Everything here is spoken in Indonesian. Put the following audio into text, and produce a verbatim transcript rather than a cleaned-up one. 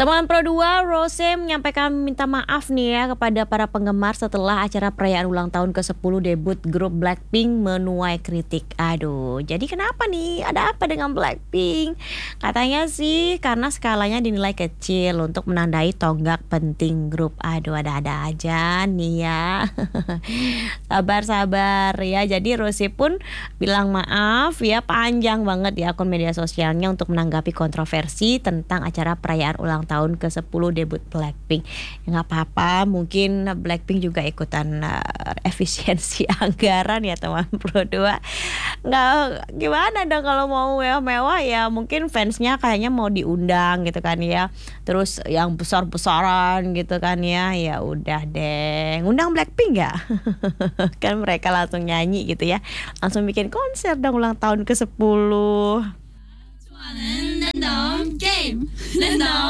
Teman Pro dua, Rose menyampaikan minta maaf nih ya kepada para penggemar setelah acara perayaan ulang tahun ke sepuluh debut grup Blackpink menuai kritik. Aduh, jadi kenapa nih? Ada apa dengan Blackpink? Katanya sih karena skalanya dinilai kecil untuk menandai tonggak penting grup. Aduh, ada-ada aja nih ya. Sabar-sabar ya. Jadi Rose pun bilang maaf ya, panjang banget di akun media sosialnya untuk menanggapi kontroversi tentang acara perayaan ulang tahun ke sepuluh debut Blackpink. Ya nggak apa-apa, mungkin Blackpink juga ikutan uh, efisiensi anggaran ya teman Pro dua. Nggak, gimana dong kalau mau mewah-mewah ya mungkin fansnya kayaknya mau diundang gitu kan ya. Terus yang besar-besaran gitu kan ya. Ya udah deh, undang Blackpink ya. Kan mereka langsung nyanyi gitu ya. Langsung bikin konser dong ulang tahun ke sepuluh. 좋아하는 랜덤 게임 랜덤